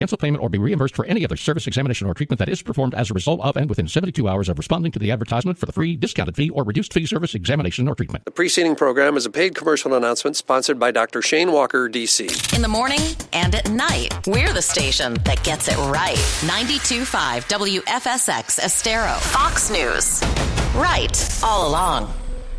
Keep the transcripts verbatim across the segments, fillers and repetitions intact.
cancel payment, or be reimbursed for any other service, examination, or treatment that is performed as a result of and within seventy-two hours of responding to the advertisement for the free, discounted fee, or reduced fee service, examination, or treatment. The preceding program is a paid commercial announcement sponsored by Doctor Shane Walker, D C In the morning and at night, we're the station that gets it right. ninety-two point five W F S X Estero. Fox News. Right all along.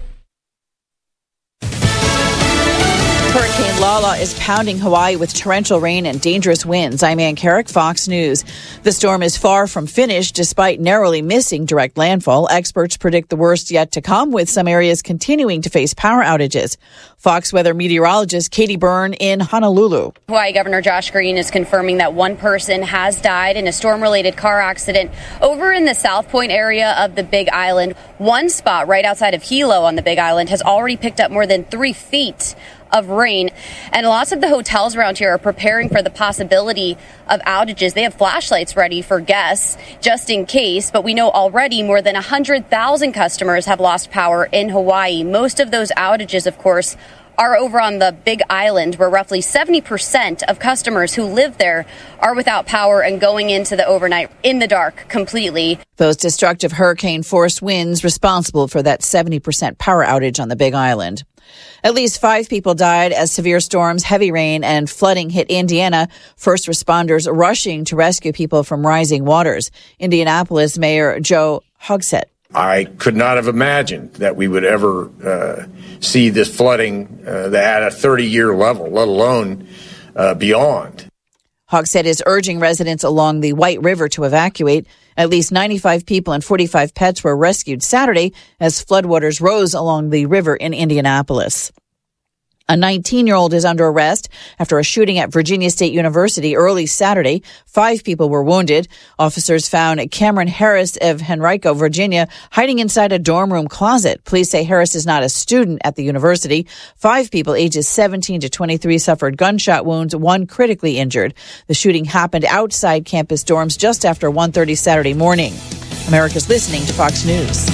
Hurricane Lala is pounding Hawaii with torrential rain and dangerous winds. I'm Ann Carrick, Fox News. The storm is far from finished despite narrowly missing direct landfall. Experts predict the worst yet to come, with some areas continuing to face power outages. Fox weather meteorologist Katie Byrne in Honolulu. Hawaii Governor Josh Green is confirming that one person has died in a storm-related car accident over in the South Point area of the Big Island. One spot right outside of Hilo on the Big Island has already picked up more than three feet of rain, and lots of the hotels around here are preparing for the possibility of outages. They have flashlights ready for guests just in case, but we know already more than one hundred thousand customers have lost power in Hawaii. Most of those outages, of course, are over on the Big Island, where roughly seventy percent of customers who live there are without power and going into the overnight in the dark completely. Those destructive hurricane-force winds responsible for that seventy percent power outage on the Big Island. At least five people died as severe storms, heavy rain, and flooding hit Indiana. First responders rushing to rescue people from rising waters. Indianapolis Mayor Joe Hogsett. I could not have imagined that we would ever uh, see this flooding uh, at a thirty-year level, let alone uh, beyond. Hogsett is urging residents along the White River to evacuate. At least ninety-five people and forty-five pets were rescued Saturday as floodwaters rose along the river in Indianapolis. A nineteen-year-old is under arrest after a shooting at Virginia State University early Saturday. Five people were wounded. Officers found Cameron Harris of Henrico, Virginia, hiding inside a dorm room closet. Police say Harris is not a student at the university. Five people ages seventeen to twenty-three suffered gunshot wounds, one critically injured. The shooting happened outside campus dorms just after one thirty Saturday morning. America's listening to Fox News.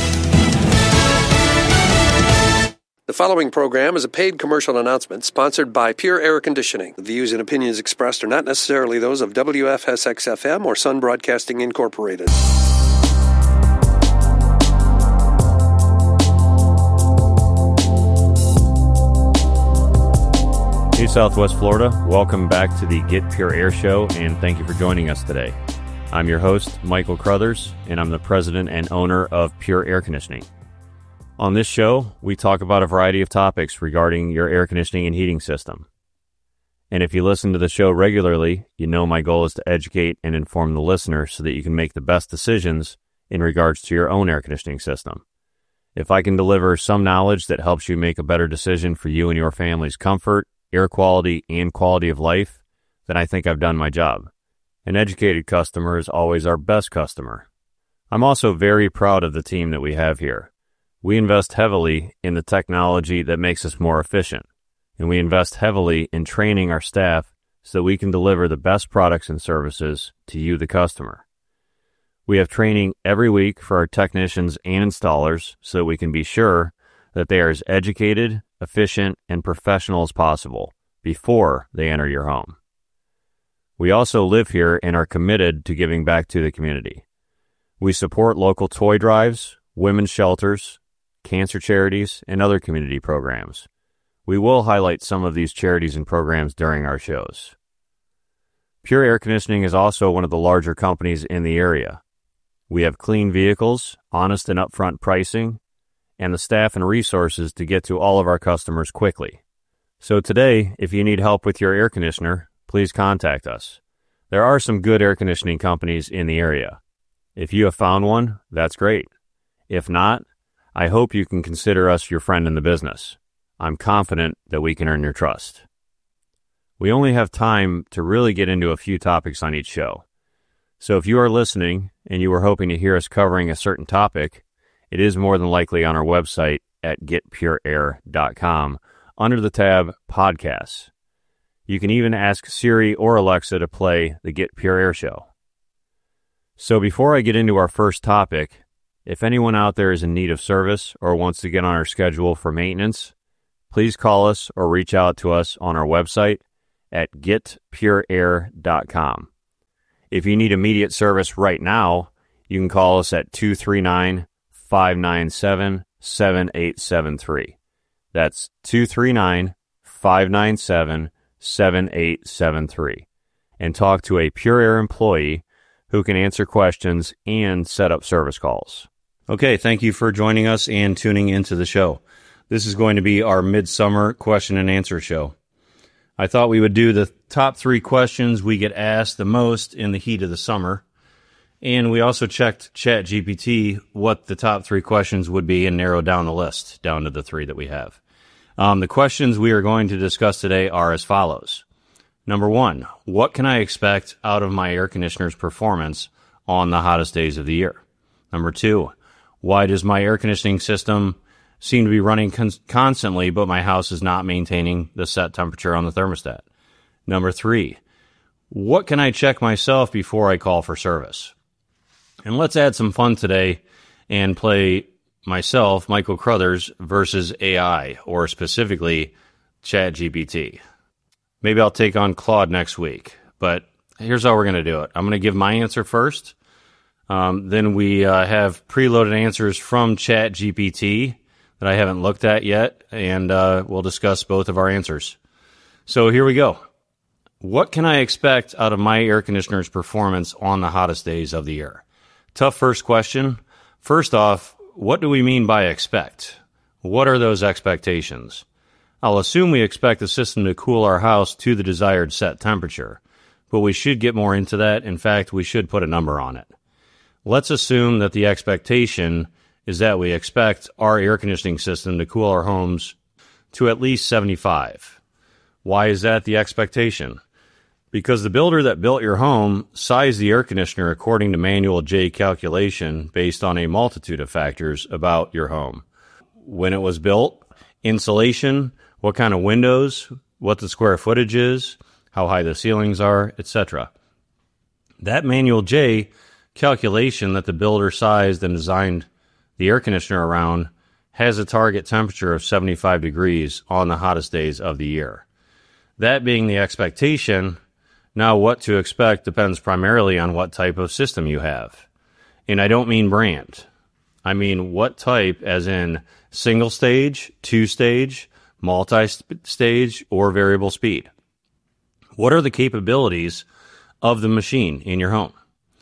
The following program is a paid commercial announcement sponsored by Pure Air Conditioning. The views and opinions expressed are not necessarily those of W F S X F M or Sun Broadcasting Incorporated. Hey, Southwest Florida. Welcome back to the Get Pure Air Show, and thank you for joining us today. I'm your host, Michael Crothers, and I'm the president and owner of Pure Air Conditioning. On this show, we talk about a variety of topics regarding your air conditioning and heating system. And if you listen to the show regularly, you know my goal is to educate and inform the listener so that you can make the best decisions in regards to your own air conditioning system. If I can deliver some knowledge that helps you make a better decision for you and your family's comfort, air quality, and quality of life, then I think I've done my job. An educated customer is always our best customer. I'm also very proud of the team that we have here. We invest heavily in the technology that makes us more efficient, and we invest heavily in training our staff so that we can deliver the best products and services to you, the customer. We have training every week for our technicians and installers so that we can be sure that they are as educated, efficient, and professional as possible before they enter your home. We also live here and are committed to giving back to the community. We support local toy drives, women's shelters, cancer charities, and other community programs. We will highlight some of these charities and programs during our shows. Pure Air Conditioning is also one of the larger companies in the area. We have clean vehicles, honest and upfront pricing, and the staff and resources to get to all of our customers quickly. So today, if you need help with your air conditioner, please contact us. There are some good air conditioning companies in the area. If you have found one, that's great. If not, I hope you can consider us your friend in the business. I'm confident that we can earn your trust. We only have time to really get into a few topics on each show. So if you are listening and you were hoping to hear us covering a certain topic, it is more than likely on our website at get pure air dot com under the tab Podcasts. You can even ask Siri or Alexa to play the Get Pure Air Show. So before I get into our first topic, if anyone out there is in need of service or wants to get on our schedule for maintenance, please call us or reach out to us on our website at get pure air dot com. If you need immediate service right now, you can call us at two three nine, five nine seven, seven eight seven three. That's two three nine, five nine seven, seven eight seven three. And talk to a Pure Air employee who can answer questions and set up service calls. Okay, thank you for joining us and tuning into the show. This is going to be our midsummer question and answer show. I thought we would do the top three questions we get asked the most in the heat of the summer. And we also checked ChatGPT what the top three questions would be and narrowed down the list down to the three that we have. Um, the questions we are going to discuss today are as follows. Number one, what can I expect out of my air conditioner's performance on the hottest days of the year? Number two, why does my air conditioning system seem to be running con- constantly, but my house is not maintaining the set temperature on the thermostat? Number three, what can I check myself before I call for service? And let's add some fun today and play myself, Michael Crothers, versus A I, or specifically ChatGPT. Maybe I'll take on Claude next week, but here's how we're going to do it. I'm going to give my answer first. Um, then we uh, have preloaded answers from ChatGPT that I haven't looked at yet, and uh, we'll discuss both of our answers. So here we go. What can I expect out of my air conditioner's performance on the hottest days of the year? Tough first question. First off, what do we mean by expect? What are those expectations? I'll assume we expect the system to cool our house to the desired set temperature, but we should get more into that. In fact, we should put a number on it. Let's assume that the expectation is that we expect our air conditioning system to cool our homes to at least seventy-five. Why is that the expectation? Because the builder that built your home sized the air conditioner according to manual J calculation based on a multitude of factors about your home. When it was built, insulation, what kind of windows, what the square footage is, how high the ceilings are, et cetera. That manual J calculation that the builder sized and designed the air conditioner around has a target temperature of seventy-five degrees on the hottest days of the year. That being the expectation, now what to expect depends primarily on what type of system you have. And I don't mean brand. I mean what type, as in single stage, two stage, multi-stage, or variable speed. What are the capabilities of the machine in your home?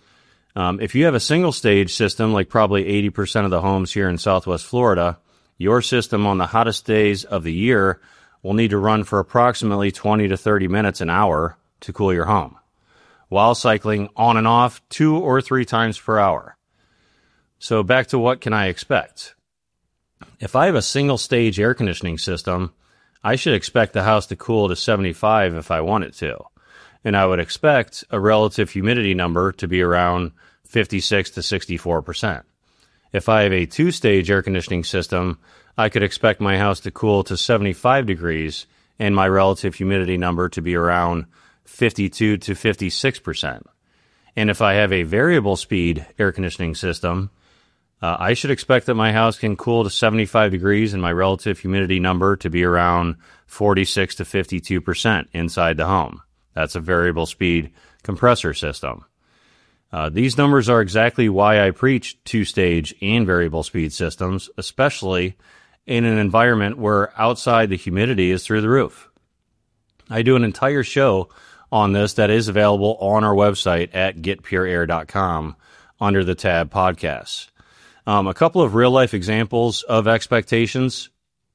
Um, if you have a single-stage system, like probably eighty percent of the homes here in Southwest Florida, your system on the hottest days of the year will need to run for approximately twenty to thirty minutes an hour to cool your home, while cycling on and off two or three times per hour. So back to what can I expect? If I have a single-stage air conditioning system, I should expect the house to cool to seventy-five if I want it to. And I would expect a relative humidity number to be around fifty-six to sixty-four percent. If I have a two-stage air conditioning system, I could expect my house to cool to seventy-five degrees and my relative humidity number to be around fifty-two to fifty-six percent. And if I have a variable speed air conditioning system, uh, I should expect that my house can cool to seventy-five degrees and my relative humidity number to be around forty-six to fifty-two percent inside the home. That's a variable speed compressor system. Uh, these numbers are exactly why I preach two-stage and variable speed systems, especially in an environment where outside the humidity is through the roof. I do an entire show on this that is available on our website at get pure air dot com under the tab podcasts. Um, a couple of real-life examples of expectations.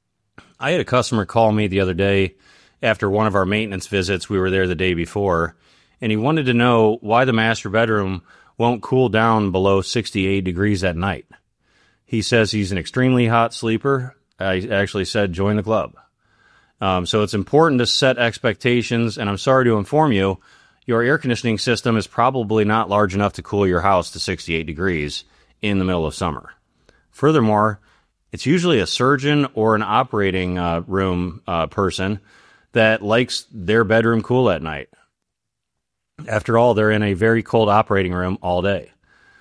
I had a customer call me the other day after one of our maintenance visits. We were there the day before, and he wanted to know why the master bedroom won't cool down below sixty-eight degrees at night. He says he's an extremely hot sleeper. I actually said, join the club. Um, so it's important to set expectations, and I'm sorry to inform you, your air conditioning system is probably not large enough to cool your house to sixty-eight degrees in the middle of summer. Furthermore, it's usually a surgeon or an operating uh, room uh, person that likes their bedroom cool at night. After all, they're in a very cold operating room all day.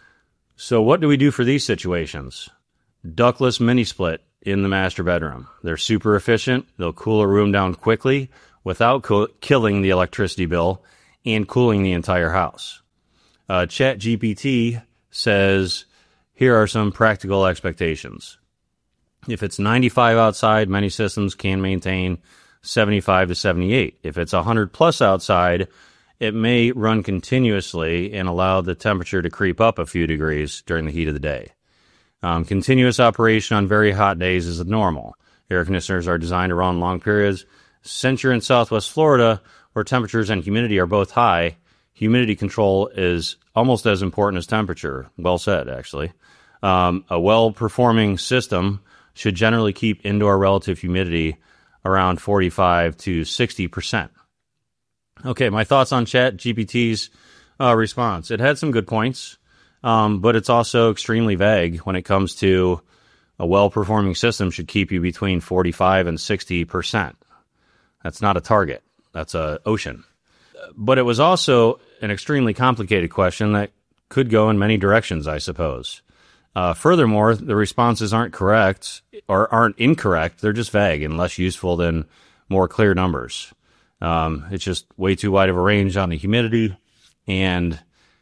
So what do we do for these situations? Ductless mini split in the master bedroom. They're super efficient. They'll cool a room down quickly without co- killing the electricity bill and cooling the entire house. Uh, ChatGPT says, here are some practical expectations. If it's ninety-five outside, many systems can maintain seventy-five to seventy-eight. If it's one hundred plus outside, it may run continuously and allow the temperature to creep up a few degrees during the heat of the day. Um, continuous operation on very hot days is normal. Air conditioners are designed to run long periods. Since you're in Southwest Florida, where temperatures and humidity are both high, humidity control is almost as important as temperature. Well said, actually. Um, a well-performing system should generally keep indoor relative humidity around forty-five to sixty percent. Okay, my thoughts on ChatGPT's uh, response. It had some good points, um, but it's also extremely vague when it comes to a well-performing system should keep you between forty-five and sixty percent. That's not a target. That's an ocean. But it was also an extremely complicated question that could go in many directions, I suppose. Uh, furthermore, the responses aren't correct or aren't incorrect. They're just vague and less useful than more clear numbers. Um, it's just way too wide of a range on the humidity. And,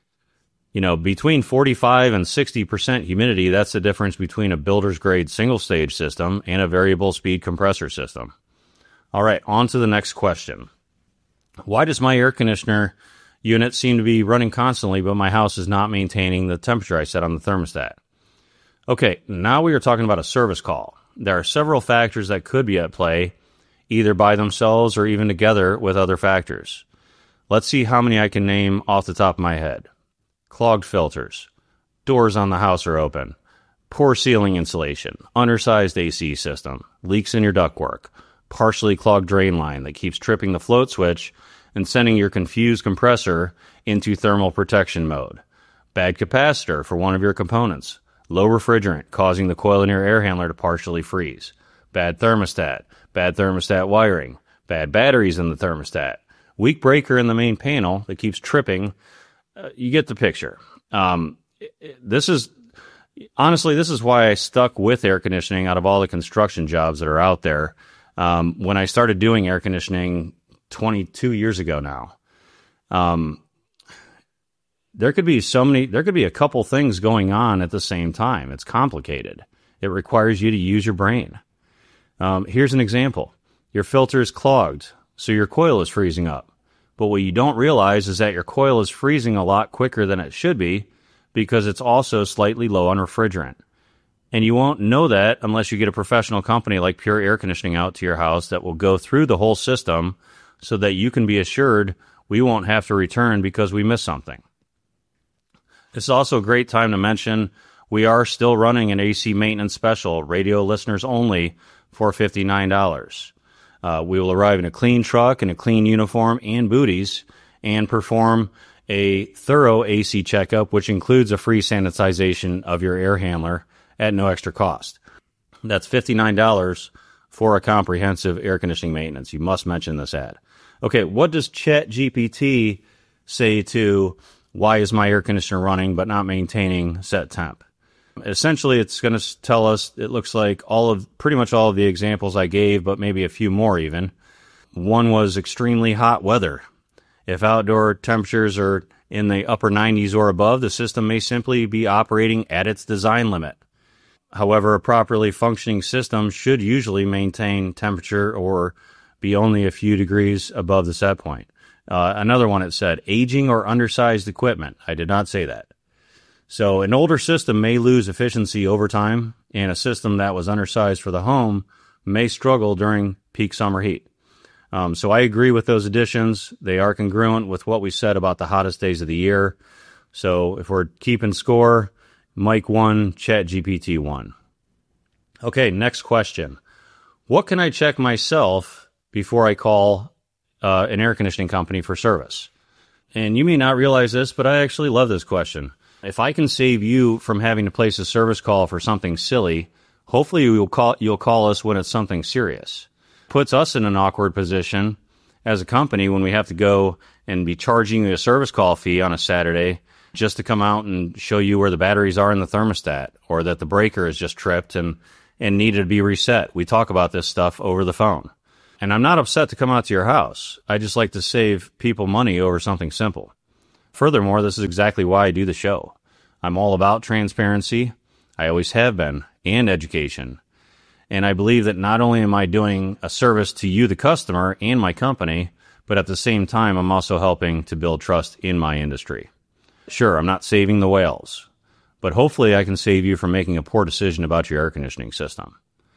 you know, between forty-five and sixty percent humidity, that's the difference between a builder's grade single stage system and a variable speed compressor system. All right, on to the next question. Why does my air conditioner unit seem to be running constantly, but my house is not maintaining the temperature I set on the thermostat? Okay, now we are talking about a service call. There are several factors that could be at play, either by themselves or even together with other factors. Let's see how many I can name off the top of my head. Clogged filters. Doors on the house are open. Poor ceiling insulation. Undersized A C system. Leaks in your ductwork. Partially clogged drain line that keeps tripping the float switch and sending your confused compressor into thermal protection mode. Bad capacitor for one of your components. Low refrigerant, causing the coil in your air handler to partially freeze. Bad thermostat. Bad thermostat wiring. Bad batteries in the thermostat. Weak breaker in the main panel that keeps tripping. Uh, you get the picture. Um, this is, honestly, this is why I stuck with air conditioning out of all the construction jobs that are out there. Um, when I started doing air conditioning twenty-two years ago now, um, there could be so many, there could be a couple things going on at the same time. It's complicated. It requires you to use your brain. Um, here's an example. Your filter is clogged, so your coil is freezing up. But what you don't realize is that your coil is freezing a lot quicker than it should be because it's also slightly low on refrigerant. And you won't know that unless you get a professional company like Pure Air Conditioning out to your house that will go through the whole system so that you can be assured we won't have to return because we missed something. It's also a great time to mention we are still running an A C maintenance special, radio listeners only, for fifty-nine dollars. Uh, we will arrive in a clean truck, in a clean uniform and booties, and perform a thorough A C checkup, which includes a free sanitization of your air handler at no extra cost. That's fifty-nine dollars for a comprehensive air conditioning maintenance. You must mention this ad. Okay, what does ChatGPT say to why is my air conditioner running but not maintaining set temp? Essentially, it's going to tell us, it looks like all of, pretty much all of the examples I gave, but maybe a few more even. One was extremely hot weather. If outdoor temperatures are in the upper nineties or above, the system may simply be operating at its design limit. However, a properly functioning system should usually maintain temperature or be only a few degrees above the set point. Uh, another one, it said, aging or undersized equipment. I did not say that. So an older system may lose efficiency over time, and a system that was undersized for the home may struggle during peak summer heat. Um, so I agree with those additions. They are congruent with what we said about the hottest days of the year. So if we're keeping score, Mike one, ChatGPT one. Okay, next question. What can I check myself before I call uh, an air conditioning company for service? And you may not realize this, but I actually love this question. If I can save you from having to place a service call for something silly, hopefully you'll call, you'll call us when it's something serious. Puts us in an awkward position as a company when we have to go and be charging you a service call fee on a Saturday just to come out and show you where the batteries are in the thermostat or that the breaker is just tripped and, and needed to be reset. We talk about this stuff over the phone. And I'm not upset to come out to your house. I just like to save people money over something simple. Furthermore, this is exactly why I do the show. I'm all about transparency. I always have been, and education. And I believe that not only am I doing a service to you, the customer, and my company, but at the same time, I'm also helping to build trust in my industry. Sure, I'm not saving the whales, but hopefully I can save you from making a poor decision about your air conditioning system.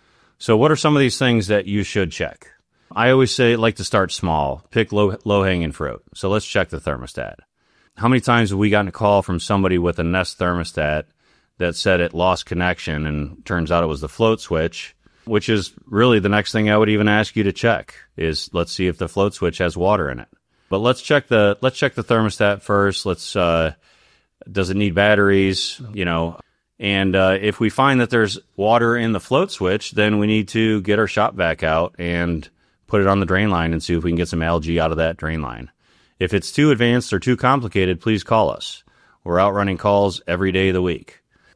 So what are some of these things that you should check? I always say, like to start small, pick low, low-hanging fruit. So let's check the thermostat. How many times have we gotten a call from somebody with a Nest thermostat that said it lost connection, and turns out it was the float switch, which is really the next thing I would even ask you to check is let's see if the float switch has water in it. But let's check the let's check the thermostat first. Let's uh, does it need batteries? You know, and uh, if we find that there's water in the float switch, then we need to get our shop vac out and put it on the drain line and see if we can get some algae out of that drain line. If it's too advanced or too complicated, please call us. We're out running calls every day of the week.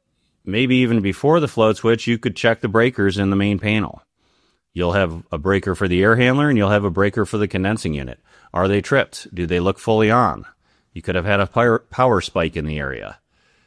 Maybe even before the float switch, you could check the breakers in the main panel. You'll have a breaker for the air handler, and you'll have a breaker for the condensing unit. Are they tripped? Do they look fully on? You could have had a power spike in the area.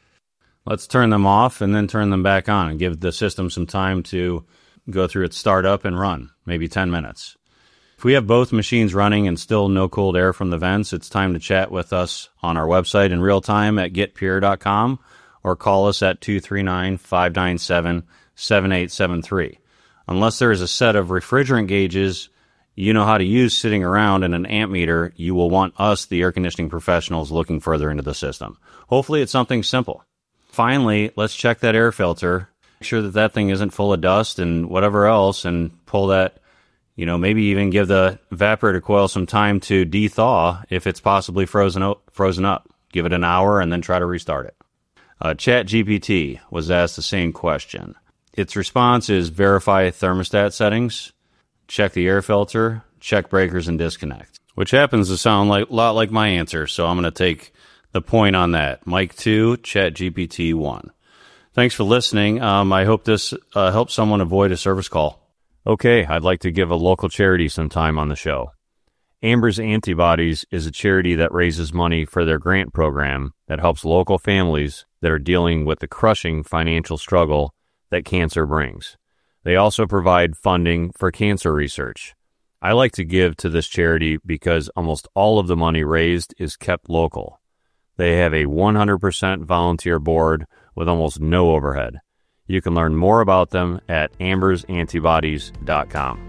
Let's turn them off and then turn them back on and give the system some time to go through its startup and run, maybe ten minutes. If we have both machines running and still no cold air from the vents, it's time to chat with us on our website in real time at get pure dot com or call us at two three nine, five nine seven, seven eight seven three. Unless there is a set of refrigerant gauges you know how to use sitting around and an amp meter, you will want us, the air conditioning professionals, looking further into the system. Hopefully it's something simple. Finally, let's check that air filter. Make sure that that thing isn't full of dust and whatever else, and pull that, you know, maybe even give the evaporator coil some time to de-thaw if it's possibly frozen up, frozen up. Give it an hour and then try to restart it. Uh, ChatGPT was asked the same question. Its response is verify thermostat settings, check the air filter, check breakers, and disconnect, which happens to sound like a lot like my answer, so I'm going to take the point on that. Mike two, ChatGPT one. Thanks for listening. Um, I hope this uh, helps someone avoid a service call. Okay, I'd like to give a local charity some time on the show. Amber's Antibodies is a charity that raises money for their grant program that helps local families that are dealing with the crushing financial struggle that cancer brings. They also provide funding for cancer research. I like to give to this charity because almost all of the money raised is kept local. They have a one hundred percent volunteer board with almost no overhead. You can learn more about them at ambers antibodies dot com.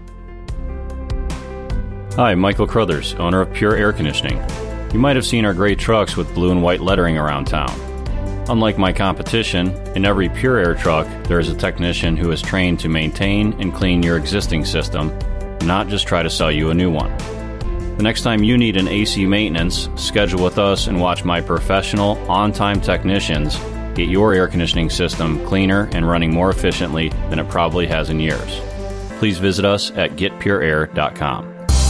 Hi, Michael Crothers, owner of Pure Air Conditioning. You might have seen our great trucks with blue and white lettering around town. Unlike my competition, in every Pure Air truck, there is a technician who is trained to maintain and clean your existing system, not just try to sell you a new one. The next time you need an A C maintenance, schedule with us and watch my professional, on-time technicians get your air conditioning system cleaner and running more efficiently than it probably has in years. Please visit us at get pure air dot com.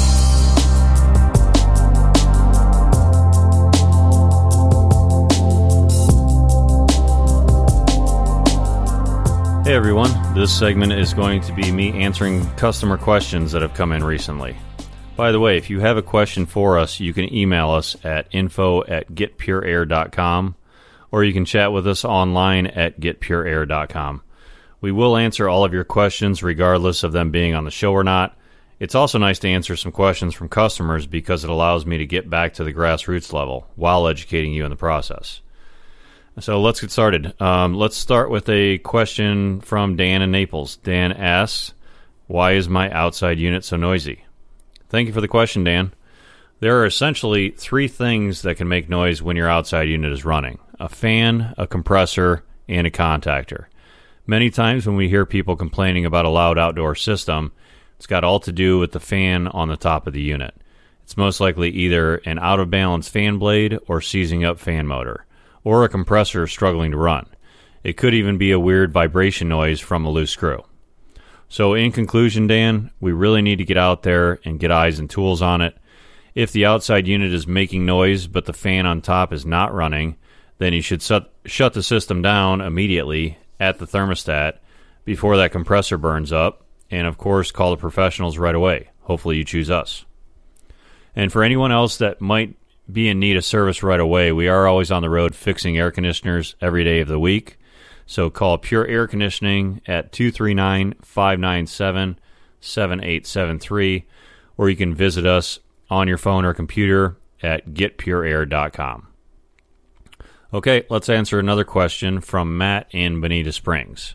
Hey everyone, this segment is going to be me answering customer questions that have come in recently. By the way, if you have a question for us, you can email us at info at get pure air dot com, or you can chat with us online at get pure air dot com. We will answer all of your questions regardless of them being on the show or not. It's also nice to answer some questions from customers because it allows me to get back to the grassroots level while educating you in the process. So let's get started. Um, let's start with a question from Dan in Naples. Dan asks, why is my outside unit so noisy? Thank you for the question, Dan. There are essentially three things that can make noise when your outside unit is running: a fan, a compressor, and a contactor. Many times when we hear people complaining about a loud outdoor system, it's got all to do with the fan on the top of the unit. It's most likely either an out-of-balance fan blade or seizing up fan motor, or a compressor struggling to run. It could even be a weird vibration noise from a loose screw. So in conclusion, Dan, we really need to get out there and get eyes and tools on it. If the outside unit is making noise but the fan on top is not running, then you should shut, shut the system down immediately at the thermostat before that compressor burns up, and of course call the professionals right away. Hopefully you choose us. And for anyone else that might be in need of service right away, we are always on the road fixing air conditioners every day of the week. So call Pure Air Conditioning at two three nine, five nine seven, seven eight seven three, or you can visit us on your phone or computer at get pure air dot com. Okay, let's answer another question from Matt in Bonita Springs.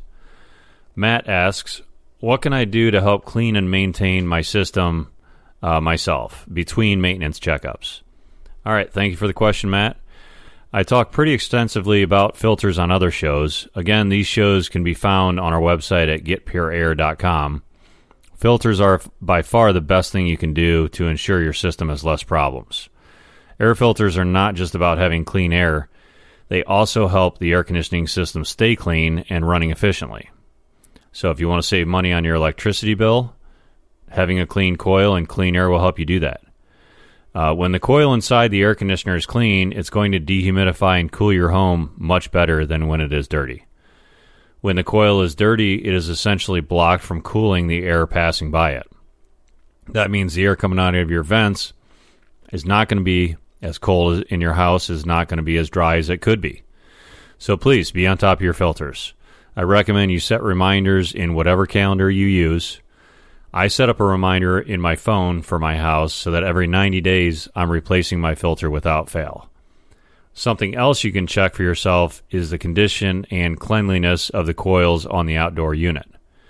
Matt asks, what can I do to help clean and maintain my system uh, myself between maintenance checkups? All right, thank you for the question, Matt. I talk pretty extensively about filters on other shows. Again, these shows can be found on our website at get pure air dot com. Filters are by far the best thing you can do to ensure your system has less problems. Air filters are not just about having clean air. They also help the air conditioning system stay clean and running efficiently. So if you want to save money on your electricity bill, having a clean coil and clean air will help you do that. Uh, when the coil inside the air conditioner is clean, it's going to dehumidify and cool your home much better than when it is dirty. When the coil is dirty, it is essentially blocked from cooling the air passing by it. That means the air coming out of your vents is not going to be as cold in your house, is not going to be as dry as it could be. So please be on top of your filters. I recommend you set reminders in whatever calendar you use. I set up a reminder in my phone for my house so that every ninety days I'm replacing my filter without fail. Something else you can check for yourself is the condition and cleanliness of the coils on the outdoor unit.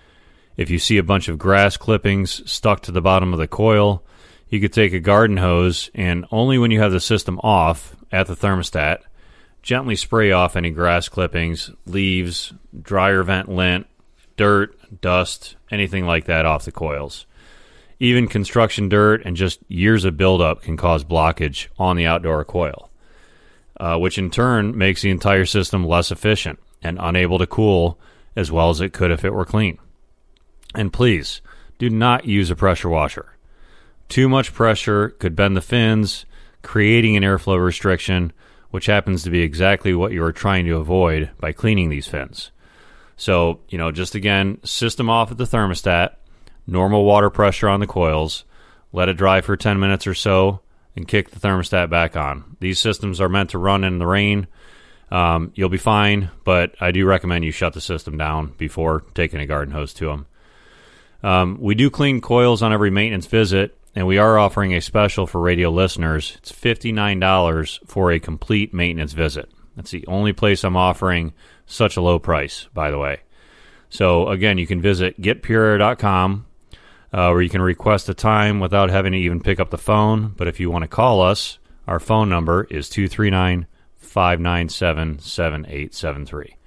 If you see a bunch of grass clippings stuck to the bottom of the coil, you could take a garden hose and only when you have the system off at the thermostat, gently spray off any grass clippings, leaves, dryer vent lint, dirt, dust, anything like that off the coils. Even construction dirt and just years of buildup can cause blockage on the outdoor coil, uh, which in turn makes the entire system less efficient and unable to cool as well as it could if it were clean. And please, do not use a pressure washer. Too much pressure could bend the fins, creating an airflow restriction, which happens to be exactly what you are trying to avoid by cleaning these fins. So, you know, just again, system off at the thermostat, normal water pressure on the coils, let it dry for ten minutes or so, and kick the thermostat back on. These systems are meant to run in the rain. Um, you'll be fine, but I do recommend you shut the system down before taking a garden hose to them. Um, we do clean coils on every maintenance visit, and we are offering a special for radio listeners. It's fifty-nine dollars for a complete maintenance visit. That's the only place I'm offering such a low price, by the way. So, again, you can visit get pure air dot com, uh, where you can request a time without having to even pick up the phone. But if you want to call us, our phone number is two three nine, five nine seven, seven eight seven three.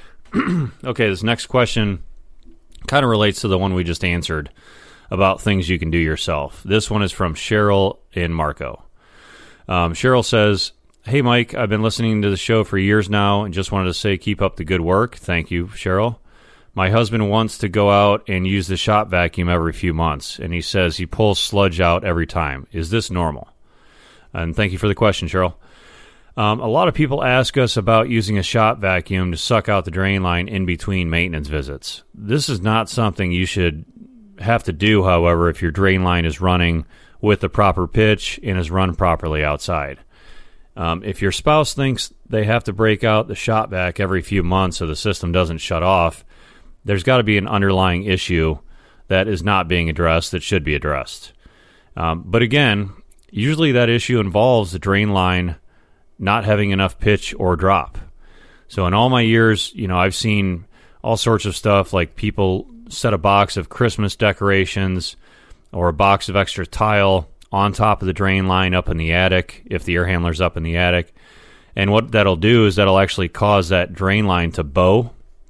Okay, this next question kind of relates to the one we just answered about things you can do yourself. This one is from Cheryl in Marco. Um, Cheryl says, hey, Mike, I've been listening to the show for years now and just wanted to say keep up the good work. Thank you, Cheryl. My husband wants to go out and use the shop vacuum every few months, and he says he pulls sludge out every time. Is this normal? And thank you for the question, Cheryl. Um, a lot of people ask us about using a shop vacuum to suck out the drain line in between maintenance visits. This is not something you should have to do, however, if your drain line is running with the proper pitch and is run properly outside. Um, if your spouse thinks they have to break out the shop vac every few months so the system doesn't shut off, there's got to be an underlying issue that is not being addressed that should be addressed. Um, but again, usually that issue involves the drain line not having enough pitch or drop. So in all my years, you know, I've seen all sorts of stuff like people set a box of Christmas decorations or a box of extra tile on top of the drain line up in the attic if the air handler's up in the attic. And what that'll do is that'll actually cause that drain line to bow,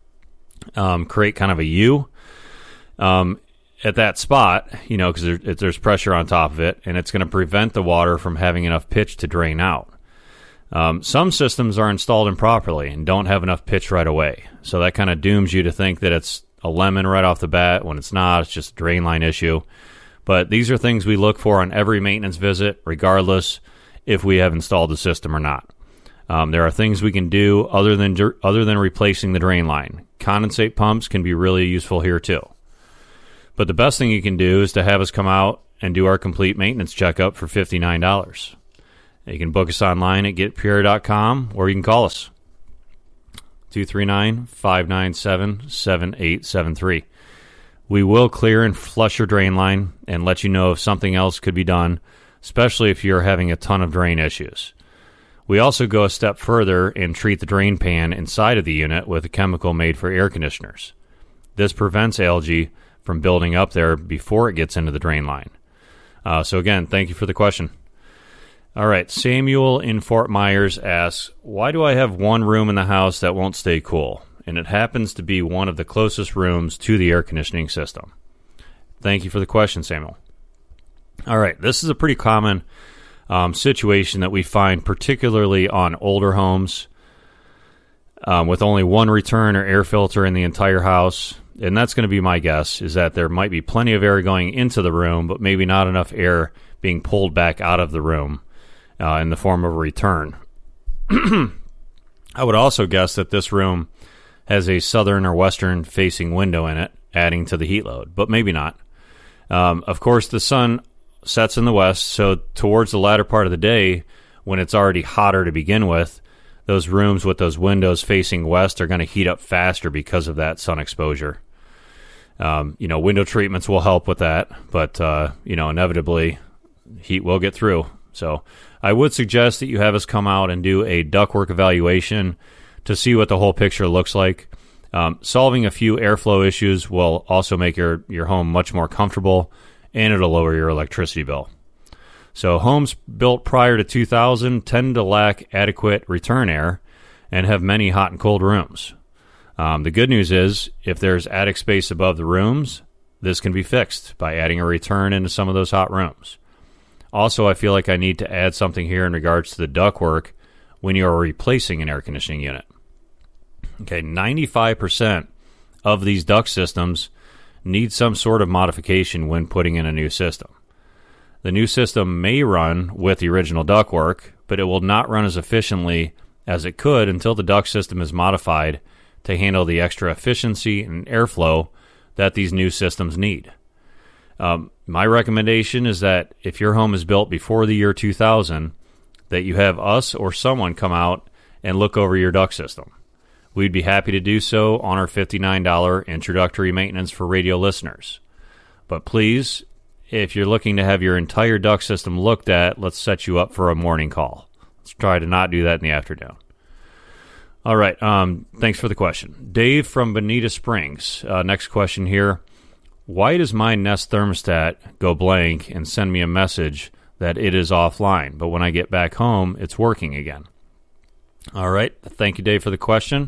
um, create kind of a U um, at that spot, you know, because there, there's pressure on top of it, and it's going to prevent the water from having enough pitch to drain out. Um, some systems are installed improperly and don't have enough pitch right away. So that kind of dooms you to think that it's a lemon right off the bat when it's not. It's just a drain line issue. But these are things we look for on every maintenance visit, regardless if we have installed the system or not. Um, there are things we can do other than other than replacing the drain line. Condensate pumps can be really useful here too. But the best thing you can do is to have us come out and do our complete maintenance checkup for fifty-nine dollars. You can book us online at get pure air dot com, or you can call us, two three nine, five nine seven, seven eight seven three. We will clear and flush your drain line and let you know if something else could be done, especially if you're having a ton of drain issues. We also go a step further and treat the drain pan inside of the unit with a chemical made for air conditioners. This prevents algae from building up there before it gets into the drain line. Uh, so again, thank you for the question. All right, Samuel in Fort Myers asks, why do I have one room in the house that won't stay cool? And it happens to be one of the closest rooms to the air conditioning system. Thank you for the question, Samuel. All right, this is a pretty common um, situation that we find particularly on older homes um, with only one return or air filter in the entire house. And that's going to be my guess, is that there might be plenty of air going into the room, but maybe not enough air being pulled back out of the room uh, in the form of a return. I would also guess that this room has a southern or western facing window in it, adding to the heat load, but maybe not. Um, of course, the sun sets in the west, so towards the latter part of the day, when it's already hotter to begin with, those rooms with those windows facing west are going to heat up faster because of that sun exposure. Um, you know, window treatments will help with that, but, uh, you know, inevitably, heat will get through. So I would suggest that you have us come out and do a ductwork evaluation to see what the whole picture looks like. Um, solving a few airflow issues will also make your, your home much more comfortable, and it'll lower your electricity bill. So homes built prior to two thousand tend to lack adequate return air and have many hot and cold rooms. Um, the good news is, if there's attic space above the rooms, this can be fixed by adding a return into some of those hot rooms. Also, I feel like I need to add something here in regards to the ductwork when you are replacing an air conditioning unit. Okay, ninety-five percent of these duct systems need some sort of modification when putting in a new system. The new system may run with the original ductwork, but it will not run as efficiently as it could until the duct system is modified to handle the extra efficiency and airflow that these new systems need. Um, my recommendation is that if your home is built before the year two thousand, that you have us or someone come out and look over your duct system. We'd be happy to do so on our fifty-nine dollars introductory maintenance for radio listeners. But please, if you're looking to have your entire duct system looked at, let's set you up for a morning call. Let's try to not do that in the afternoon. All right, um, thanks for the question. Dave from Bonita Springs, uh, next question here. Why does my Nest thermostat go blank and send me a message that it is offline, but when I get back home, it's working again? All right, thank you, Dave, for the question.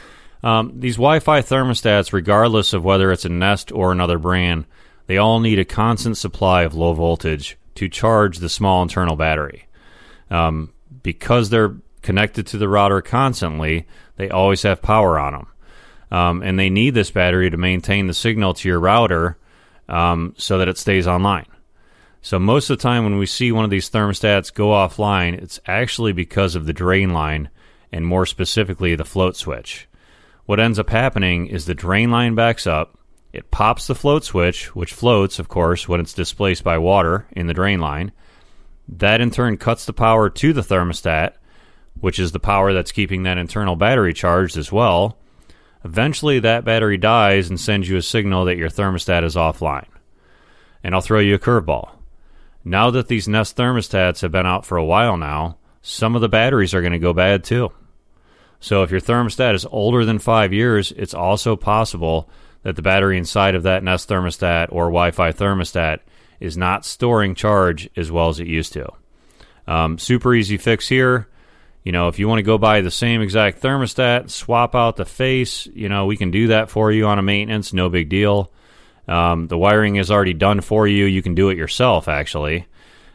Um, these Wi-Fi thermostats, regardless of whether it's a Nest or another brand, they all need a constant supply of low voltage to charge the small internal battery. Um, because they're connected to the router constantly, they always have power on them. Um, and they need this battery to maintain the signal to your router um, so that it stays online. So most of the time when we see one of these thermostats go offline, it's actually because of the drain line, and more specifically the float switch. What ends up happening is the drain line backs up, it pops the float switch, which floats, of course, when it's displaced by water in the drain line. That in turn cuts the power to the thermostat, which is the power that's keeping that internal battery charged as well. Eventually that battery dies and sends you a signal that your thermostat is offline. And I'll throw you a curveball. Now that these Nest thermostats have been out for a while now, some of the batteries are going to go bad too. So if your thermostat is older than five years, it's also possible that the battery inside of that Nest thermostat or Wi-Fi thermostat is not storing charge as well as it used to. Um, super easy fix here. You know, if you want to go buy the same exact thermostat, swap out the face, you know, we can do that for you on a maintenance, no big deal. Um, the wiring is already done for you. You can do it yourself, actually.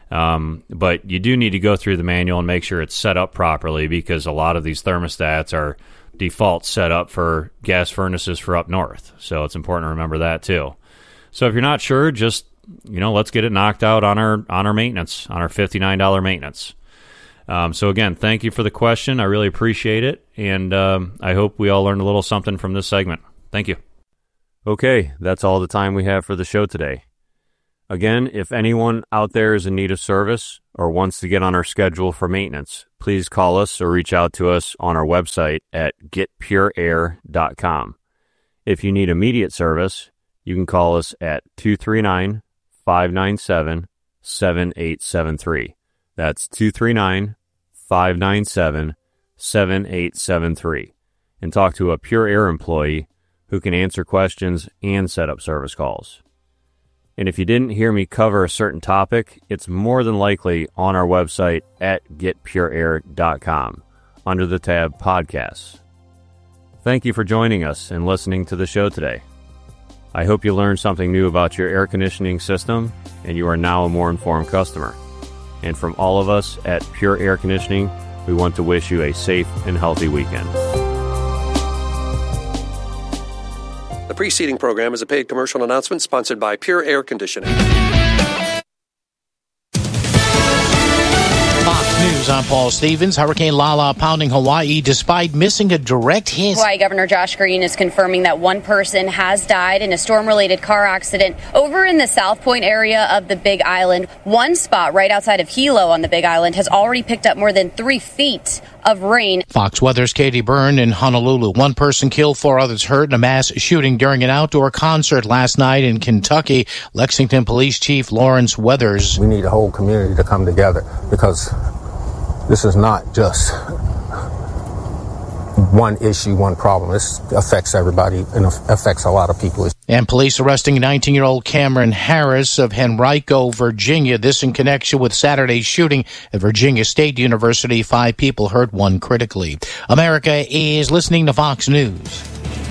Um, but you do need to go through the manual and make sure it's set up properly, because a lot of these thermostats are default set up for gas furnaces for up north. So it's important to remember that too. So if you're not sure, just, you know, let's get it knocked out on our on our maintenance, on our fifty-nine dollars maintenance. Um, so again, thank you for the question. I really appreciate it. And um, I hope we all learned a little something from this segment. Thank you. Okay, that's all the time we have for the show today. Again, if anyone out there is in need of service or wants to get on our schedule for maintenance, please call us or reach out to us on our website at get pure air dot com. If you need immediate service, you can call us at two three nine, five nine seven, seven eight seven three. That's two three nine, five nine seven, seven eight seven three. And talk to a Pure Air employee who can answer questions and set up service calls. And if you didn't hear me cover a certain topic, it's more than likely on our website at get pure air dot com under the tab Podcasts. Thank you for joining us and listening to the show today. I hope you learned something new about your air conditioning system and you are now a more informed customer. And from all of us at Pure Air Conditioning, we want to wish you a safe and healthy weekend. The preceding program is a paid commercial announcement sponsored by Pure Air Conditioning. Fox News, I'm Paul Stevens. Hurricane Lala pounding Hawaii despite missing a direct hit. Hawaii Governor Josh Green is confirming that one person has died in a storm-related car accident over in the South Point area of the Big Island. One spot right outside of Hilo on the Big Island has already picked up more than three feet of rain. Fox Weather's Katie Byrne in Honolulu. One person killed, four others hurt in a mass shooting during an outdoor concert last night in Kentucky. Lexington Police Chief Lawrence Weathers. We need a whole community to come together because this is not just one issue, one problem. This affects everybody and affects a lot of people. And police arresting nineteen-year-old Cameron Harris of Henrico, Virginia. This in connection with Saturday's shooting at Virginia State University. Five people hurt, one critically. America is listening to Fox News.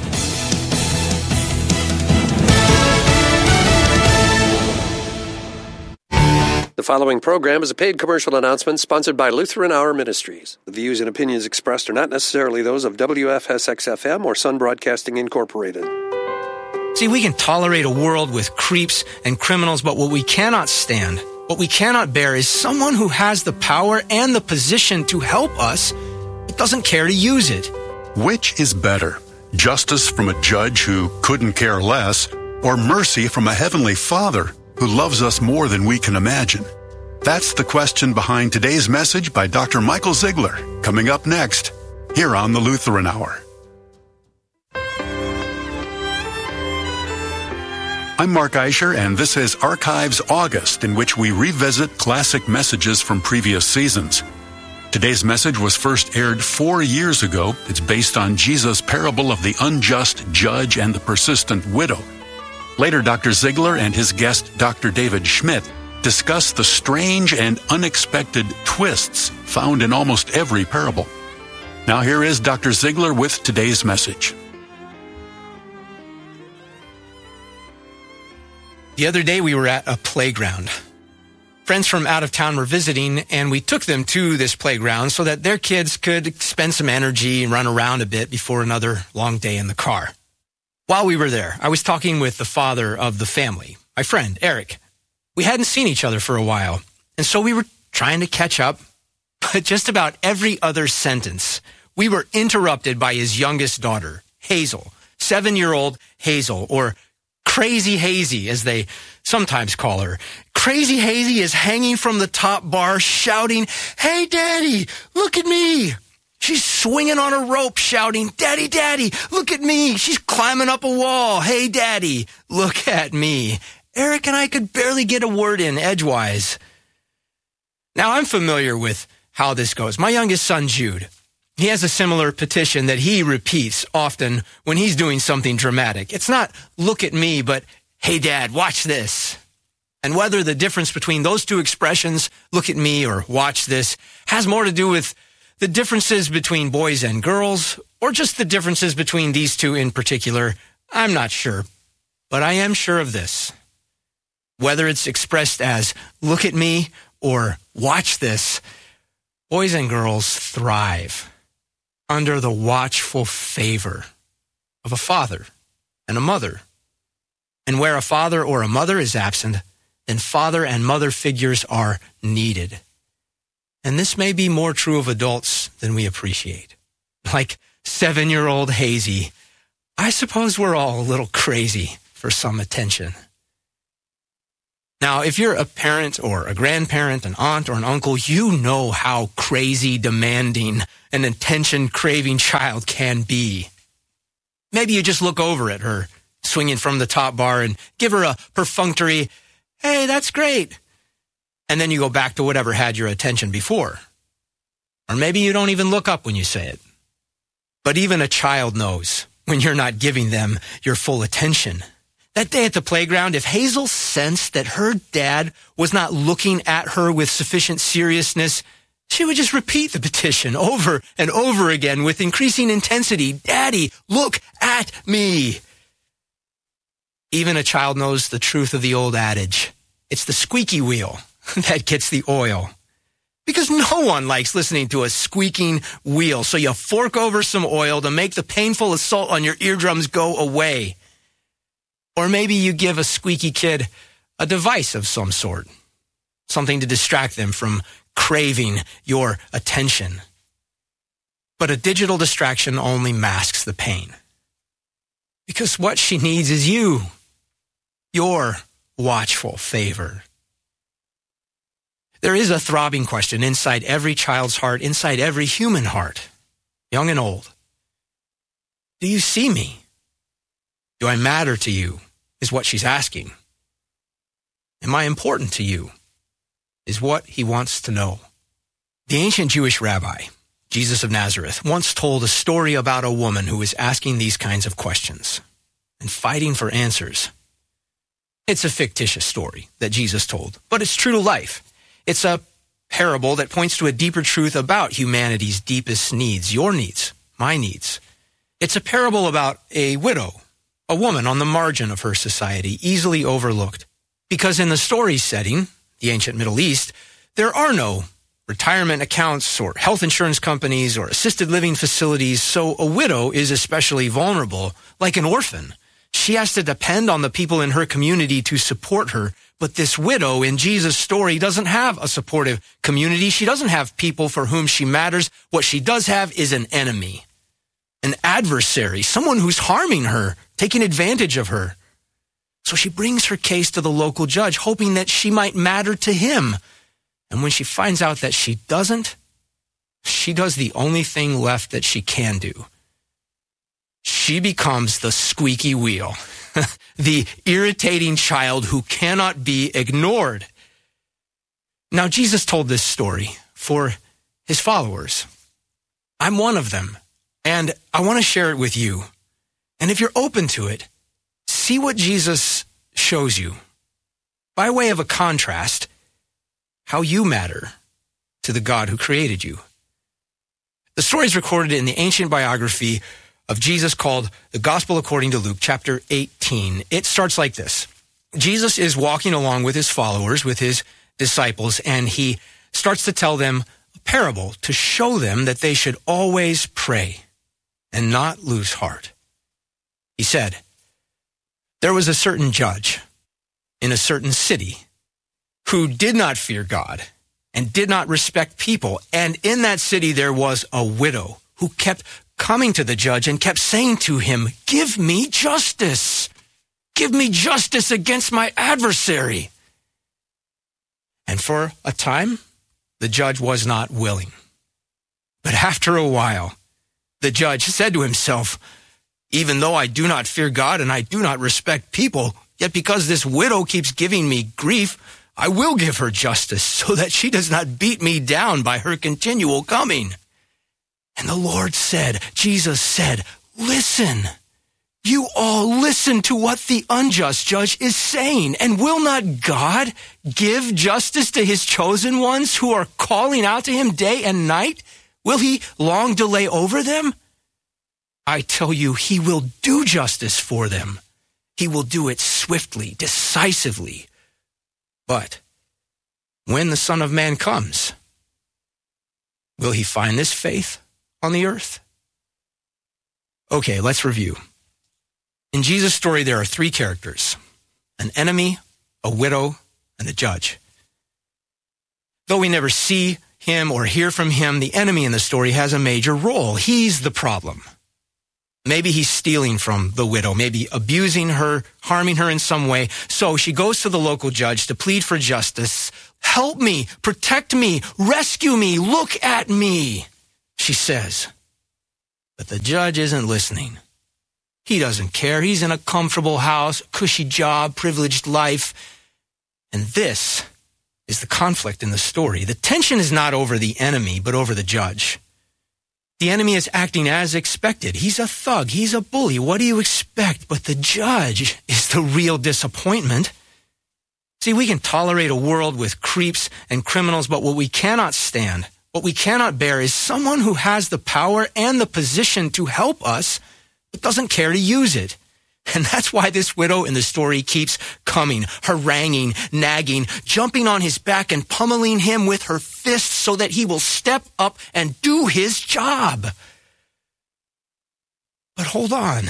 The following program is a paid commercial announcement sponsored by Lutheran Hour Ministries. The views and opinions expressed are not necessarily those of W F S X F M or Sun Broadcasting Incorporated. See, we can tolerate a world with creeps and criminals, but what we cannot stand, what we cannot bear is someone who has the power and the position to help us, but doesn't care to use it. Which is better? Justice from a judge who couldn't care less, or mercy from a heavenly Father who loves us more than we can imagine? That's the question behind today's message by Doctor Michael Ziegler, coming up next, here on the Lutheran Hour. I'm Mark Eicher, and this is Archives August, in which we revisit classic messages from previous seasons. Today's message was first aired four years ago. It's based on Jesus' parable of the unjust judge and the persistent widow. Later, Doctor Ziegler and his guest, Doctor David Schmidt, discuss the strange and unexpected twists found in almost every parable. Now here is Doctor Ziegler with today's message. The other day we were at a playground. Friends from out of town were visiting, and we took them to this playground so that their kids could spend some energy and run around a bit before another long day in the car. While we were there, I was talking with the father of the family, my friend, Eric. We hadn't seen each other for a while, and so we were trying to catch up. But just about every other sentence, we were interrupted by his youngest daughter, Hazel, seven-year-old Hazel, or Crazy Hazy, as they sometimes call her. Crazy Hazy is hanging from the top bar, shouting, "Hey, Daddy, look at me!" She's swinging on a rope, shouting, "Daddy, Daddy, look at me!" She's climbing up a wall. "Hey, Daddy, look at me!" Eric and I could barely get a word in edgewise. Now, I'm familiar with how this goes. My youngest son, Jude, he has a similar petition that he repeats often when he's doing something dramatic. It's not, "Look at me," but, "Hey, Dad, watch this." And whether the difference between those two expressions, "look at me" or "watch this," has more to do with the differences between boys and girls, or just the differences between these two in particular, I'm not sure. But I am sure of this. Whether it's expressed as "look at me" or "watch this," boys and girls thrive under the watchful favor of a father and a mother. And where a father or a mother is absent, then father and mother figures are needed. And this may be more true of adults than we appreciate. Like seven-year-old Hazy, I suppose we're all a little crazy for some attention. Now, if you're a parent or a grandparent, an aunt or an uncle, you know how crazy, demanding, and attention-craving child can be. Maybe you just look over at her, swinging from the top bar, and give her a perfunctory, "Hey, that's great." And then you go back to whatever had your attention before. Or maybe you don't even look up when you say it. But even a child knows when you're not giving them your full attention. That day at the playground, if Hazel sensed that her dad was not looking at her with sufficient seriousness, she would just repeat the petition over and over again with increasing intensity. "Daddy, look at me." Even a child knows the truth of the old adage. It's the squeaky wheel that gets the oil. Because no one likes listening to a squeaking wheel, so you fork over some oil to make the painful assault on your eardrums go away. Or maybe you give a squeaky kid a device of some sort, something to distract them from craving your attention. But a digital distraction only masks the pain. Because what she needs is you, your watchful favor. There is a throbbing question inside every child's heart, inside every human heart, young and old. Do you see me? Do I matter to you, is what she's asking. Am I important to you, is what he wants to know. The ancient Jewish rabbi, Jesus of Nazareth, once told a story about a woman who was asking these kinds of questions and fighting for answers. It's a fictitious story that Jesus told, but it's true to life. It's a parable that points to a deeper truth about humanity's deepest needs, your needs, my needs. It's a parable about a widow, a woman on the margin of her society, easily overlooked. Because in the story's setting, the ancient Middle East, there are no retirement accounts or health insurance companies or assisted living facilities, so a widow is especially vulnerable, like an orphan. She has to depend on the people in her community to support her. But this widow in Jesus' story doesn't have a supportive community. She doesn't have people for whom she matters. What she does have is an enemy, an adversary, someone who's harming her, taking advantage of her. So she brings her case to the local judge, hoping that she might matter to him. And when she finds out that she doesn't, she does the only thing left that she can do. She becomes the squeaky wheel, the irritating child who cannot be ignored. Now, Jesus told this story for his followers. I'm one of them, and I want to share it with you. And if you're open to it, see what Jesus shows you. By way of a contrast, how you matter to the God who created you. The story is recorded in the ancient biography of Jesus called The Gospel According to Luke, chapter eighteen. It starts like this. Jesus is walking along with his followers, with his disciples, and he starts to tell them a parable to show them that they should always pray and not lose heart. He said, there was a certain judge in a certain city who did not fear God and did not respect people. And in that city there was a widow who kept coming to the judge and kept saying to him, give me justice. Give me justice against my adversary. And for a time, the judge was not willing. But after a while, the judge said to himself, even though I do not fear God and I do not respect people, yet because this widow keeps giving me grief, I will give her justice so that she does not beat me down by her continual coming. And the Lord said, Jesus said, listen, you all listen to what the unjust judge is saying. And will not God give justice to his chosen ones who are calling out to him day and night? Will he long delay over them? I tell you, he will do justice for them. He will do it swiftly, decisively. But when the Son of Man comes, will he find this faith on the earth? Okay, let's review. In Jesus' story, there are three characters: an enemy, a widow, and a judge. Though we never see him or hear from him, the enemy in the story has a major role. He's the problem. Maybe he's stealing from the widow, maybe abusing her, harming her in some way. So she goes to the local judge to plead for justice. Help me, protect me, rescue me, look at me, she says. But the judge isn't listening. He doesn't care. He's in a comfortable house, cushy job, privileged life. And this is the conflict in the story. The tension is not over the enemy, but over the judge. The enemy is acting as expected. He's a thug. He's a bully. What do you expect? But the judge is the real disappointment. See, we can tolerate a world with creeps and criminals, but what we cannot stand, what we cannot bear is someone who has the power and the position to help us, but doesn't care to use it. And that's why this widow in the story keeps coming, haranguing, nagging, jumping on his back and pummeling him with her fists so that he will step up and do his job. But hold on.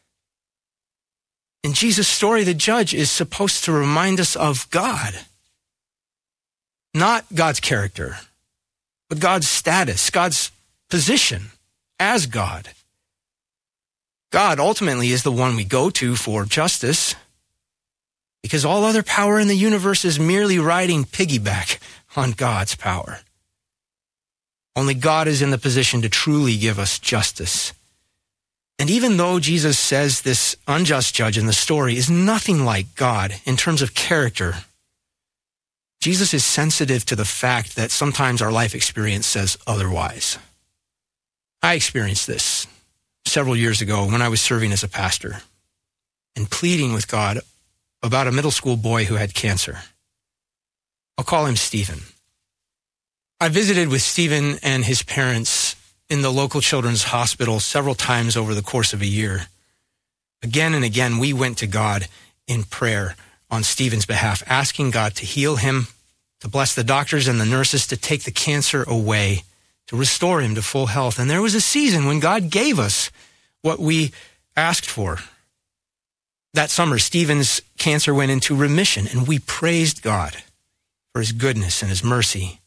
In Jesus' story, the judge is supposed to remind us of God. Not God's character, but God's status, God's position as God. God ultimately is the one we go to for justice, because all other power in the universe is merely riding piggyback on God's power. Only God is in the position to truly give us justice. And even though Jesus says this unjust judge in the story is nothing like God in terms of character, Jesus is sensitive to the fact that sometimes our life experience says otherwise. I experienced this several years ago when I was serving as a pastor and pleading with God about a middle school boy who had cancer. I'll call him Stephen. I visited with Stephen and his parents in the local children's hospital several times over the course of a year. Again and again, we went to God in prayer on Stephen's behalf, asking God to heal him, to bless the doctors and the nurses, to take the cancer away, to restore him to full health. And there was a season when God gave us what we asked for. That summer, Stephen's cancer went into remission, and we praised God for his goodness and his mercy.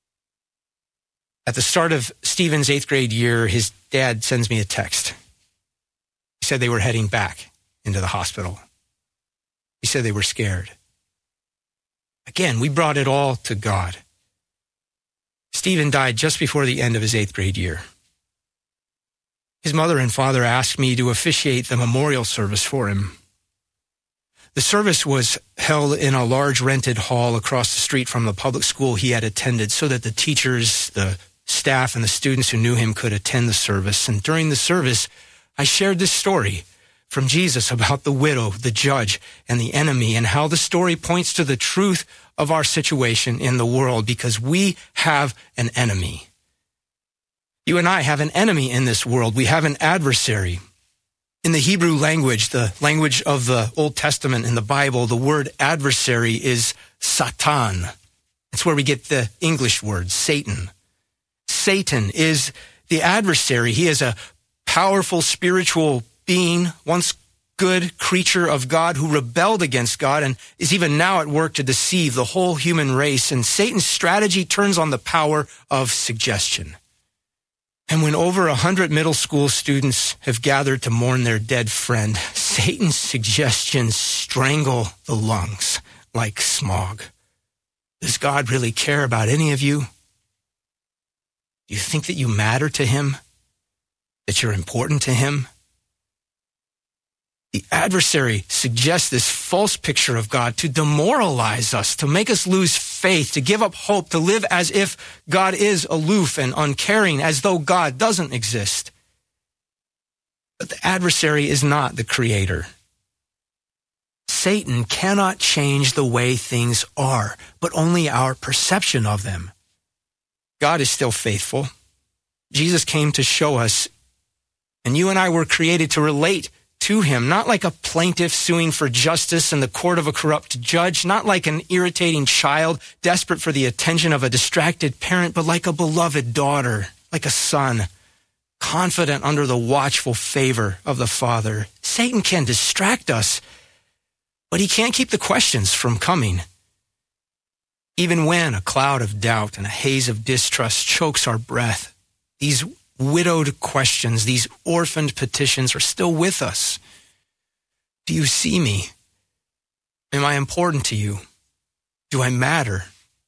At the start of Stephen's eighth grade year, his dad sends me a text. He said they were heading back into the hospital. He said they were scared. Again, we brought it all to God. Stephen died just before the end of his eighth grade year. His mother and father asked me to officiate the memorial service for him. The service was held in a large rented hall across the street from the public school he had attended so that the teachers, the staff, and the students who knew him could attend the service. And during the service, I shared this story from Jesus about the widow, the judge, and the enemy, and how the story points to the truth of our situation in the world, because we have an enemy. You and I have an enemy in this world. We have an adversary. In the Hebrew language, the language of the Old Testament in the Bible, the word adversary is Satan. It's where we get the English word, Satan. Satan is the adversary. He is a powerful spiritual being, once good creature of God, who rebelled against God and is even now at work to deceive the whole human race. And Satan's strategy turns on the power of suggestion. And when over a hundred middle school students have gathered to mourn their dead friend, Satan's suggestions strangle the lungs like smog. Does God really care about any of you? Do you think that you matter to him? That you're important to him? The adversary suggests this false picture of God to demoralize us, to make us lose faith, to give up hope, to live as if God is aloof and uncaring, as though God doesn't exist. But the adversary is not the creator. Satan cannot change the way things are, but only our perception of them. God is still faithful. Jesus came to show us, and you and I were created to relate to him, not like a plaintiff suing for justice in the court of a corrupt judge, not like an irritating child desperate for the attention of a distracted parent, but like a beloved daughter, like a son, confident under the watchful favor of the Father. Satan can distract us, but he can't keep the questions from coming. Even when a cloud of doubt and a haze of distrust chokes our breath, these widowed questions, these orphaned petitions are still with us. Do you see me? Am I important to you? Do I matter?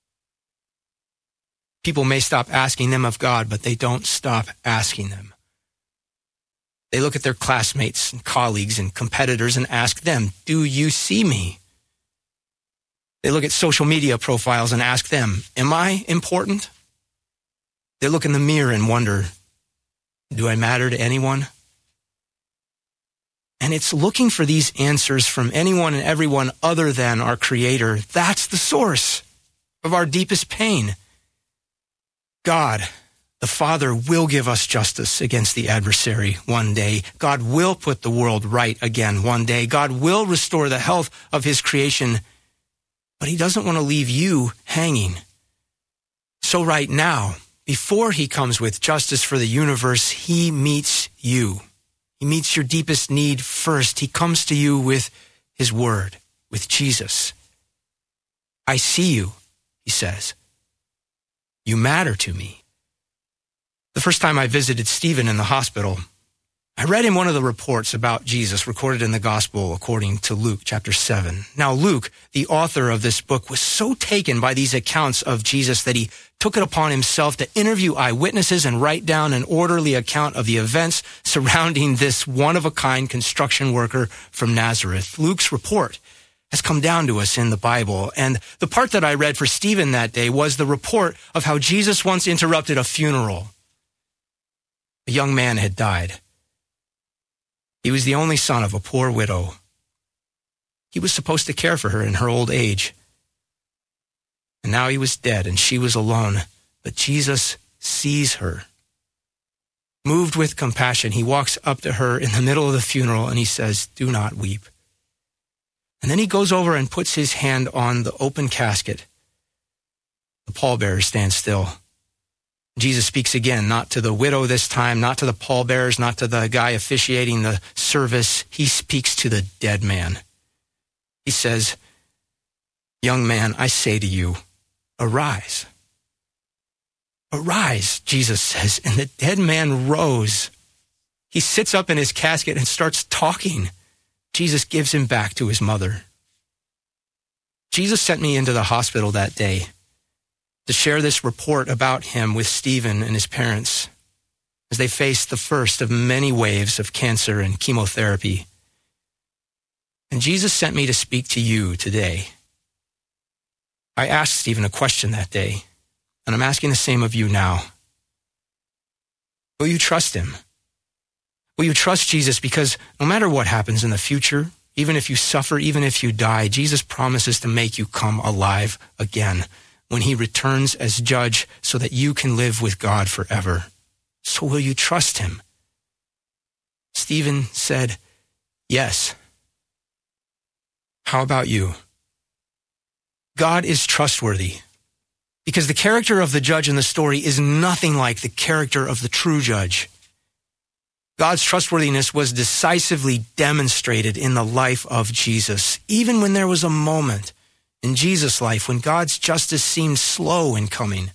People may stop asking them of God, but they don't stop asking them. They look at their classmates and colleagues and competitors and ask them, do you see me? They look at social media profiles and ask them, am I important? They look in the mirror and wonder, do I matter to anyone? And it's looking for these answers from anyone and everyone other than our Creator. That's the source of our deepest pain. God, the Father, will give us justice against the adversary one day. God will put the world right again one day. God will restore the health of his creation, but he doesn't want to leave you hanging. So right now, before he comes with justice for the universe, he meets you. He meets your deepest need first. He comes to you with his word, with Jesus. I see you, he says. You matter to me. The first time I visited Stephen in the hospital, I read him one of the reports about Jesus recorded in the gospel according to Luke chapter seven. Now Luke, the author of this book, was so taken by these accounts of Jesus that he took it upon himself to interview eyewitnesses and write down an orderly account of the events surrounding this one-of-a-kind construction worker from Nazareth. Luke's report has come down to us in the Bible, and the part that I read for Stephen that day was the report of how Jesus once interrupted a funeral. A young man had died. He was the only son of a poor widow. He was supposed to care for her in her old age. And now he was dead and she was alone. But Jesus sees her. Moved with compassion, he walks up to her in the middle of the funeral and he says, "Do not weep." And then he goes over and puts his hand on the open casket. The pallbearer stands still. Jesus speaks again, not to the widow this time, not to the pallbearers, not to the guy officiating the service. He speaks to the dead man. He says, "Young man, I say to you, arise." Arise, Jesus says, and the dead man rose. He sits up in his casket and starts talking. Jesus gives him back to his mother. Jesus sent me into the hospital that day to share this report about him with Stephen and his parents as they faced the first of many waves of cancer and chemotherapy. And Jesus sent me to speak to you today. I asked Stephen a question that day, and I'm asking the same of you now. Will you trust him? Will you trust Jesus? Because no matter what happens in the future, even if you suffer, even if you die, Jesus promises to make you come alive again when he returns as judge so that you can live with God forever. So will you trust him? Stephen said, yes. How about you? God is trustworthy because the character of the judge in the story is nothing like the character of the true judge. God's trustworthiness was decisively demonstrated in the life of Jesus, even when there was a moment in Jesus' life when God's justice seemed slow in coming.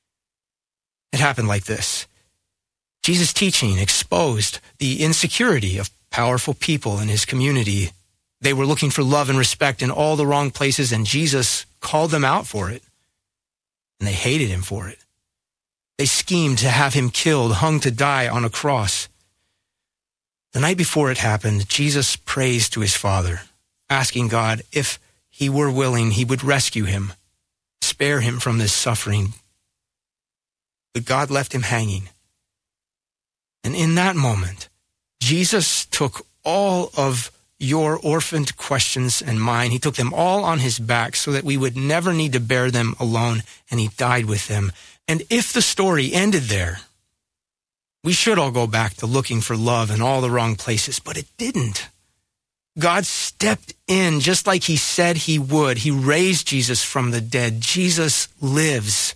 It happened like this. Jesus' teaching exposed the insecurity of powerful people in his community. They were looking for love and respect in all the wrong places, and Jesus called them out for it. And they hated him for it. They schemed to have him killed, hung to die on a cross. The night before it happened, Jesus prays to his Father, asking God if he were willing, he would rescue him, spare him from this suffering. But God left him hanging. And in that moment, Jesus took all of your orphaned questions and mine. He took them all on his back so that we would never need to bear them alone, and he died with them. And if the story ended there, we should all go back to looking for love in all the wrong places, but it didn't. God stepped in just like he said he would. He raised Jesus from the dead. Jesus lives.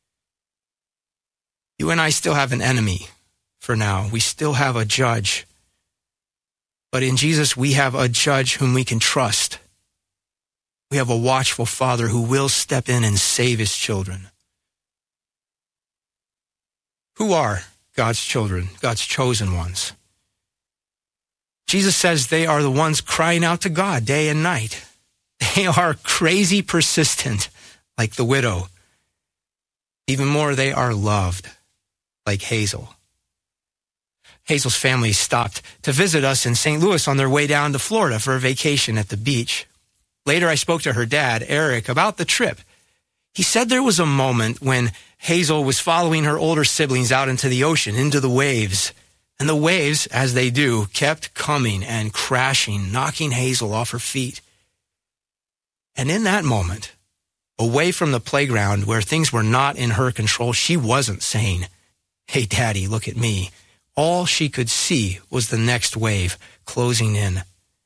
You and I still have an enemy for now. We still have a judge. But in Jesus, we have a judge whom we can trust. We have a watchful Father who will step in and save his children. Who are God's children, God's chosen ones. Jesus says they are the ones crying out to God day and night. They are crazy persistent, like the widow. Even more, they are loved, like Hazel. Hazel's family stopped to visit us in Saint Louis on their way down to Florida for a vacation at the beach. Later, I spoke to her dad, Eric, about the trip. He said there was a moment when Hazel was following her older siblings out into the ocean, into the waves. And the waves, as they do, kept coming and crashing, knocking Hazel off her feet. And in that moment, away from the playground where things were not in her control, she wasn't saying, "Hey, Daddy, look at me." All she could see was the next wave closing in.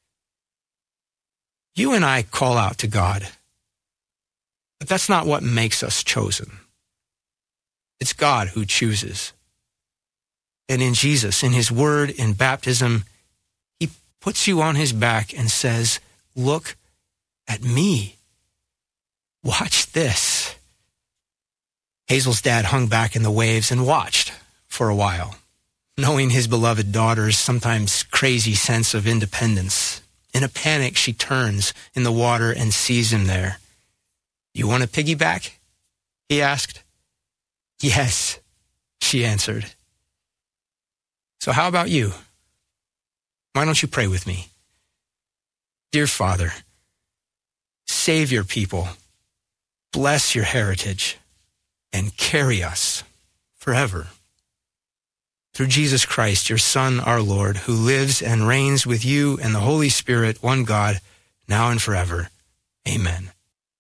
You and I call out to God, but that's not what makes us chosen. It's God who chooses. And in Jesus, in his word, in baptism, he puts you on his back and says, "Look at me. Watch this." Hazel's dad hung back in the waves and watched for a while, knowing his beloved daughter's sometimes crazy sense of independence. In a panic, she turns in the water and sees him there. "You want to piggyback?" he asked. "Yes," she answered. So how about you? Why don't you pray with me? Dear Father, save your people, bless your heritage, and carry us forever. Through Jesus Christ, your Son, our Lord, who lives and reigns with you and the Holy Spirit, one God, now and forever. Amen.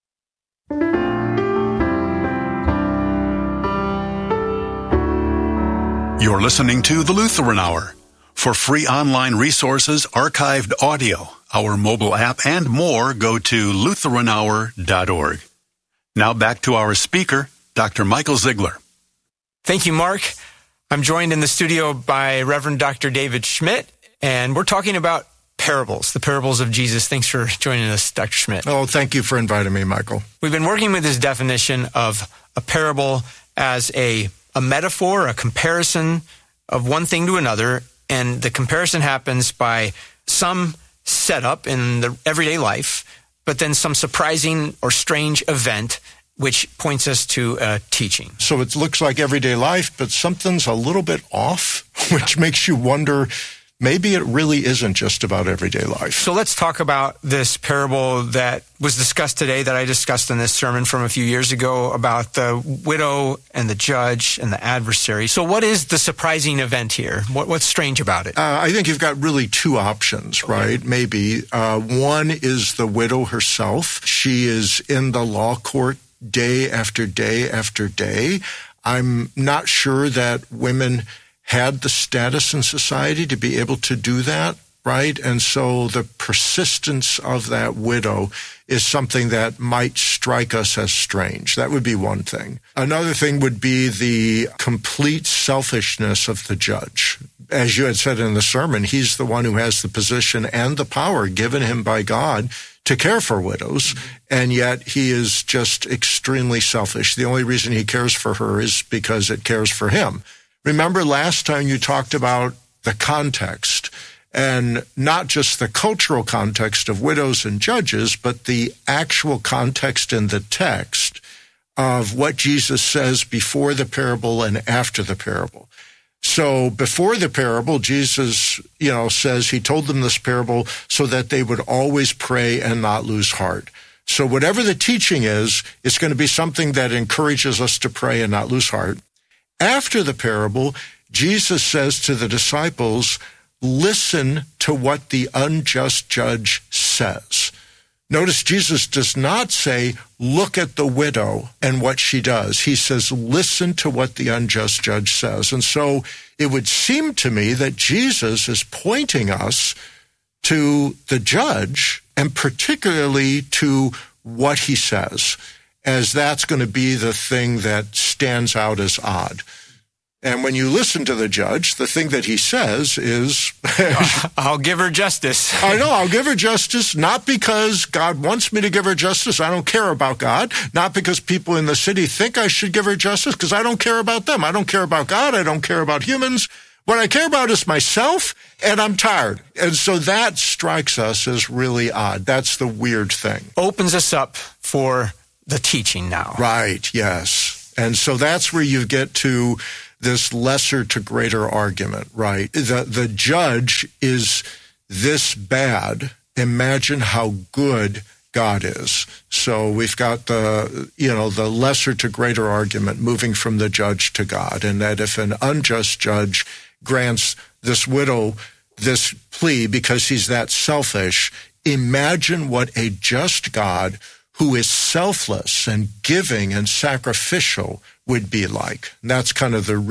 You're listening to The Lutheran Hour. For free online resources, archived audio, our mobile app, and more, go to lutheran hour dot org. Now back to our speaker, Doctor Michael Ziegler. Thank you, Mark. I'm joined in the studio by Reverend Doctor David Schmidt, and we're talking about parables, the parables of Jesus. Thanks for joining us, Doctor Schmidt. Oh, thank you for inviting me, Michael. We've been working with this definition of a parable as a, a metaphor, a comparison of one thing to another, and the comparison happens by some setup in the everyday life, but then some surprising or strange event which points us to a teaching. So it looks like everyday life, but something's a little bit off, which makes you wonder, maybe it really isn't just about everyday life. So let's talk about this parable that was discussed today, that I discussed in this sermon from a few years ago, about the widow and the judge and the adversary. So what is the surprising event here? What, what's strange about it? Uh, I think you've got really two options, right? Okay. Maybe. Uh, one is the widow herself. She is in the law court day after day after day. I'm not sure that women had the status in society to be able to do that, right? And so the persistence of that widow is something that might strike us as strange. That would be one thing. Another thing would be the complete selfishness of the judge. As you had said in the sermon, he's the one who has the position and the power given him by God to care for widows, and yet he is just extremely selfish. The only reason he cares for her is because it cares for him. Remember last time you talked about the context, and not just the cultural context of widows and judges, but the actual context in the text of what Jesus says before the parable and after the parable. So before the parable, Jesus, you know, says he told them this parable so that they would always pray and not lose heart. So whatever the teaching is, it's going to be something that encourages us to pray and not lose heart. After the parable, Jesus says to the disciples, listen to what the unjust judge says. Notice Jesus does not say, look at the widow and what she does. He says, listen to what the unjust judge says. And so it would seem to me that Jesus is pointing us to the judge, and particularly to what he says, as that's going to be the thing that stands out as odd. And when you listen to the judge, the thing that he says is, I'll give her justice. I know, I'll give her justice, not because God wants me to give her justice. I don't care about God. Not because people in the city think I should give her justice, because I don't care about them. I don't care about God. I don't care about humans. What I care about is myself, and I'm tired. And so that strikes us as really odd. That's the weird thing. Opens us up for the teaching now. Right, yes. And so that's where you get to this lesser to greater argument, right? The the judge is this bad. Imagine how good God is. So we've got the, you know, the lesser to greater argument moving from the judge to God. And that if an unjust judge grants this widow this plea because he's that selfish, imagine what a just God who is selfless and giving and sacrificial would be like. And that's kind of the